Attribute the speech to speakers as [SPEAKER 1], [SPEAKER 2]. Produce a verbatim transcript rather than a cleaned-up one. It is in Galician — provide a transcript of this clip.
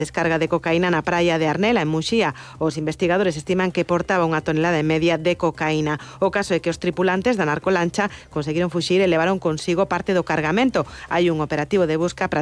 [SPEAKER 1] descarga de cocaína na praia de Arnela, en Muxía. Os investigadores estiman que portaba unha tonelada e media de cocaína. O caso é que os tripulantes da narcolancha conseguiron fuxir e levaron consigo parte do cargamento. Hai un operativo de busca para